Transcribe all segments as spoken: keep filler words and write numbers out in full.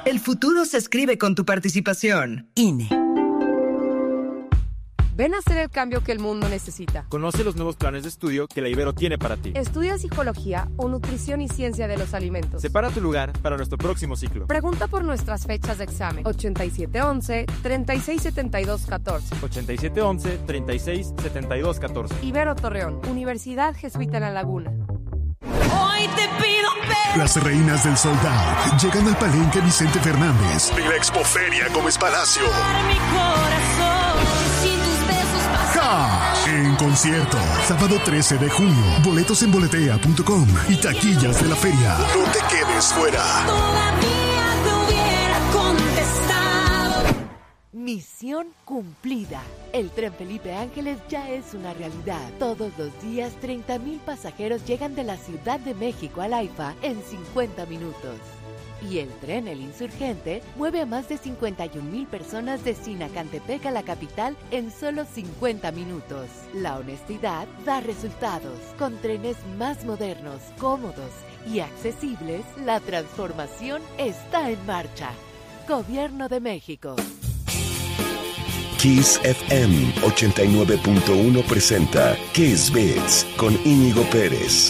El futuro se escribe con tu participación. I N E. Ven a hacer el cambio que el mundo necesita. Conoce los nuevos planes de estudio que la Ibero tiene para ti. Estudia psicología o nutrición y ciencia de los alimentos. Separa tu lugar para nuestro próximo ciclo. Pregunta por nuestras fechas de examen. ochenta y siete once, treinta y seis setenta y dos catorce. ochenta y siete once, treinta y seis setenta y dos catorce. Ibero Torreón, Universidad Jesuita en La Laguna. Hoy te pido perdón. Las reinas del sold out llegan al Palenque Vicente Fernández de la Expoferia Gómez Palacio. Mi corazón, sin tus besos ¡Ja! En concierto, sábado trece de junio. Boletos en boletea punto com y taquillas de la feria. No te quedes fuera. todavía te hubiera contestado. Misión cumplida. El tren Felipe Ángeles ya es una realidad. Todos los días, treinta mil pasajeros llegan de la Ciudad de México al AIFA en cincuenta minutos. Y el tren El Insurgente mueve a más de cincuenta y un mil personas de Sinacantepec a la capital en solo cincuenta minutos. La honestidad da resultados. Con trenes más modernos, cómodos y accesibles, la transformación está en marcha. Gobierno de México. Kiss F M ochenta y nueve punto uno presenta Kiss Beats con Íñigo Pérez.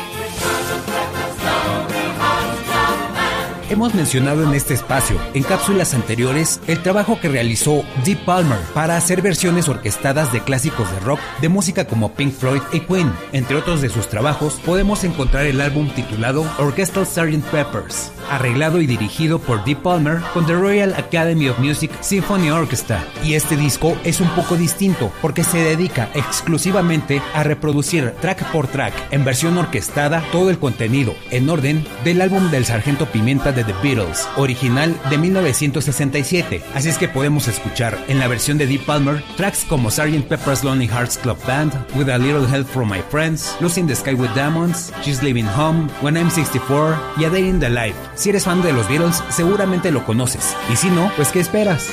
Hemos mencionado en este espacio, en cápsulas anteriores, el trabajo que realizó Dee Palmer para hacer versiones orquestadas de clásicos de rock de música como Pink Floyd y Queen. Entre otros de sus trabajos, podemos encontrar el álbum titulado Orchestral sergeant Pepper's, arreglado y dirigido por Dee Palmer con The Royal Academy of Music Symphony Orchestra. Y este disco es un poco distinto porque se dedica exclusivamente a reproducir track por track, en versión orquestada, todo el contenido, en orden, del álbum del Sargento Pimienta de The Beatles, original de mil novecientos sesenta y siete. Así es que podemos escuchar en la versión de Dee Palmer tracks como sergeant Pepper's Lonely Hearts Club Band, With a Little Help from My Friends, Lucy in the Sky with Diamonds, She's Leaving Home, When I'm sixty-four y A Day in the Life. Si eres fan de los Beatles, seguramente lo conoces. Y si no, pues ¿qué esperas?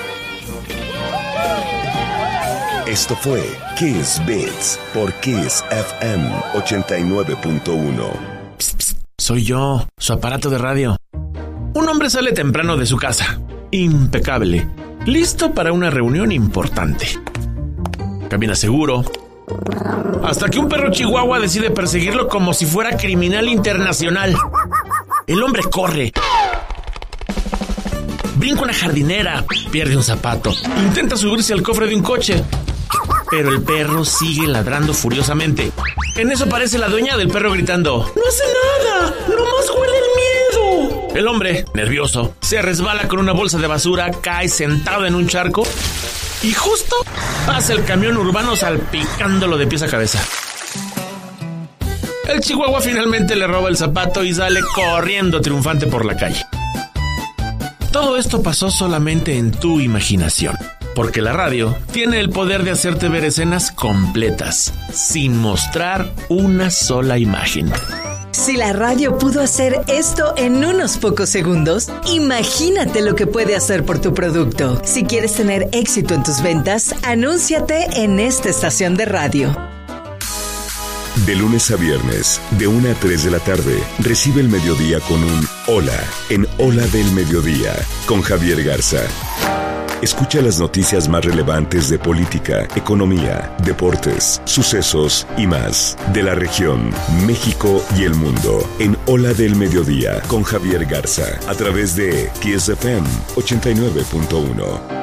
Esto fue Kiss Beats por Kiss F M ochenta y nueve punto uno. Psst, psst, soy yo, su aparato de radio. Un hombre sale temprano de su casa, impecable, listo para una reunión importante. Camina seguro, hasta que un perro chihuahua decide perseguirlo como si fuera criminal internacional. El hombre corre, brinca una jardinera, pierde un zapato, intenta subirse al cofre de un coche, pero el perro sigue ladrando furiosamente. En eso aparece la dueña del perro gritando: ¡No hace nada! ¡Nomás huele el miedo! El hombre, nervioso, se resbala con una bolsa de basura, cae sentado en un charco y justo pasa el camión urbano salpicándolo de pies a cabeza. El chihuahua finalmente le roba el zapato y sale corriendo triunfante por la calle. Todo esto pasó solamente en tu imaginación, porque la radio tiene el poder de hacerte ver escenas completas, sin mostrar una sola imagen. Si la radio pudo hacer esto en unos pocos segundos, imagínate lo que puede hacer por tu producto. Si quieres tener éxito en tus ventas, anúnciate en esta estación de radio. De lunes a viernes, de una a tres de la tarde, recibe el mediodía con un Hola en Hola del Mediodía, con Javier Garza. Escucha las noticias más relevantes de política, economía, deportes, sucesos y más de la región, México y el mundo en Hola del Mediodía con Javier Garza a través de Kiss F M ochenta y nueve punto uno.